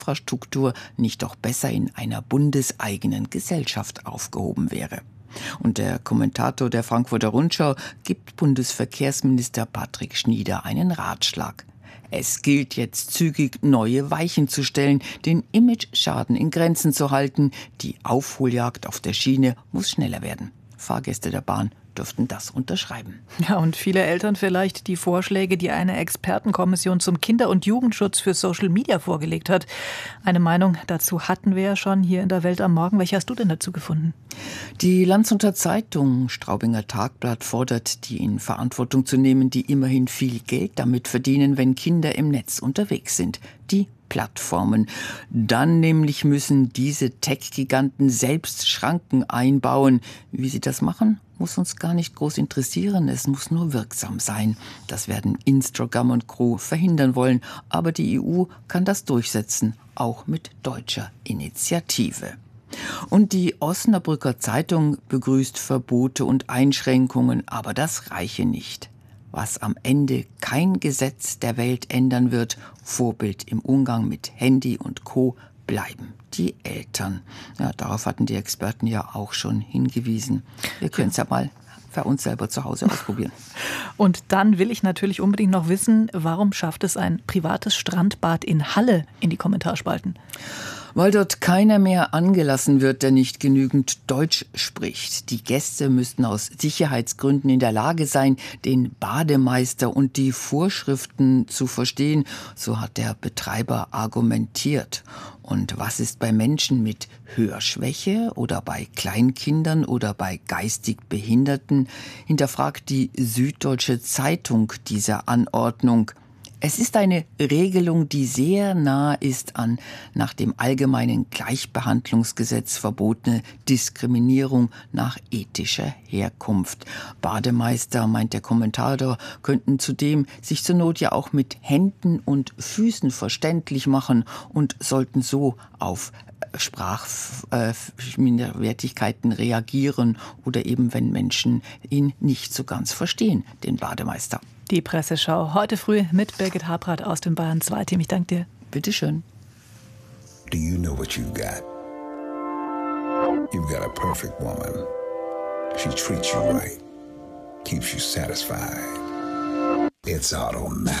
Infrastruktur nicht doch besser in einer bundeseigenen Gesellschaft aufgehoben wäre. Und der Kommentator der Frankfurter Rundschau gibt Bundesverkehrsminister Patrick Schnieder einen Ratschlag. Es gilt jetzt zügig, neue Weichen zu stellen, den Imageschaden in Grenzen zu halten. Die Aufholjagd auf der Schiene muss schneller werden. Fahrgäste der Bahn dürften das unterschreiben. Ja, und viele Eltern vielleicht die Vorschläge, die eine Expertenkommission zum Kinder- und Jugendschutz für Social Media vorgelegt hat. Eine Meinung dazu hatten wir ja schon hier in der Welt am Morgen. Welche hast du denn dazu gefunden? Die Landshunter Zeitung, Straubinger Tagblatt, fordert, die in Verantwortung zu nehmen, die immerhin viel Geld damit verdienen, wenn Kinder im Netz unterwegs sind. Die Plattformen. Dann nämlich müssen diese Tech-Giganten selbst Schranken einbauen. Wie sie das machen, muss uns gar nicht groß interessieren. Es muss nur wirksam sein. Das werden Instagram und Co. verhindern wollen. Aber die EU kann das durchsetzen, auch mit deutscher Initiative. Und die Osnabrücker Zeitung begrüßt Verbote und Einschränkungen, aber das reiche nicht. Was am Ende kein Gesetz der Welt ändern wird, Vorbild im Umgang mit Handy und Co. bleiben die Eltern. Ja, darauf hatten die Experten ja auch schon hingewiesen. Wir können es ja mal für uns selber zu Hause ausprobieren. Und dann will ich natürlich unbedingt noch wissen, warum schafft es ein privates Strandbad in Halle in die Kommentarspalten? Weil dort keiner mehr angelassen wird, der nicht genügend Deutsch spricht. Die Gäste müssten aus Sicherheitsgründen in der Lage sein, den Bademeister und die Vorschriften zu verstehen. So hat der Betreiber argumentiert. Und was ist bei Menschen mit Hörschwäche oder bei Kleinkindern oder bei geistig Behinderten? Hinterfragt die Süddeutsche Zeitung diese Anordnung. Es ist eine Regelung, die sehr nah ist an nach dem allgemeinen Gleichbehandlungsgesetz verbotene Diskriminierung nach ethischer Herkunft. Bademeister, meint der Kommentator, könnten zudem sich zur Not ja auch mit Händen und Füßen verständlich machen und sollten so auf Sprachminderwertigkeiten reagieren oder eben, wenn Menschen ihn nicht so ganz verstehen, den Bademeister. Die Presseschau heute früh mit Birgit Habrath aus dem Bayern 2 Team. Ich danke dir. Bitte schön. Do you know what you've got? You've got a perfect woman. She treats you right, keeps you satisfied. It's automatic.